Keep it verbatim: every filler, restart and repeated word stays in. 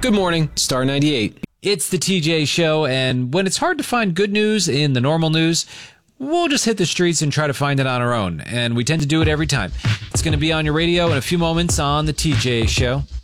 Good morning, Star ninety-eight. It's the T J Show, and when it's hard to find good news in the normal news, we'll just hit the streets and try to find it on our own, and we tend to do it every time. It's going to be on your radio in a few moments on the T J Show.